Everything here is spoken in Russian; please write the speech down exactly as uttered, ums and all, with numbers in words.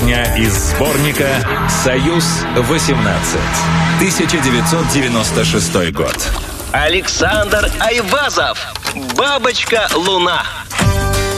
Песня из сборника «Союз-восемнадцать». тысяча девятьсот девяносто шестой год. Александр Айвазов. «Бабочка Луна».